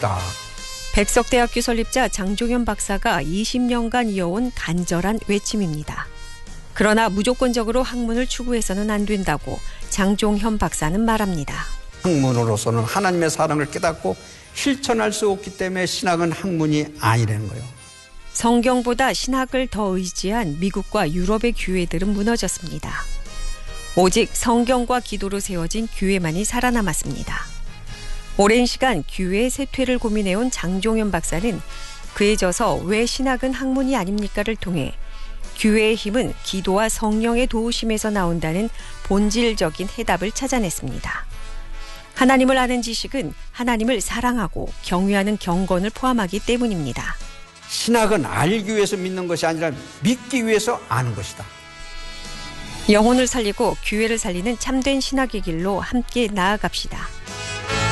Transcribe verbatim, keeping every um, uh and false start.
것이다. 백석대학교 설립자 장종현 박사가 이십 년간 이어온 간절한 외침입니다. 그러나 무조건적으로 학문을 추구해서는 안 된다고 장종현 박사는 말합니다. 학문으로서는 하나님의 사랑을 깨닫고 실천할 수 없기 때문에 신학은 학문이 아니라는 거예요. 성경보다 신학을 더 의지한 미국과 유럽의 교회들은 무너졌습니다. 오직 성경과 기도로 세워진 교회만이 살아남았습니다. 오랜 시간 교회의 쇠퇴를 고민해온 장종현 박사는 그에 져서 왜 신학은 학문이 아닙니까를 통해 교회의 힘은 기도와 성령의 도우심에서 나온다는 본질적인 해답을 찾아냈습니다. 하나님을 아는 지식은 하나님을 사랑하고 경외하는 경건을 포함하기 때문입니다. 신학은 알기 위해서 믿는 것이 아니라 믿기 위해서 아는 것이다. 영혼을 살리고 교회를 살리는 참된 신학의 길로 함께 나아갑시다.